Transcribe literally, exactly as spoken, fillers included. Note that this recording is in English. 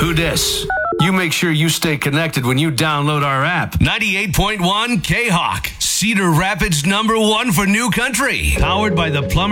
Who dis? You make sure you stay connected when you download our app. ninety-eight point one K-Hawk, Cedar Rapids number one for new country. Powered by the Plumber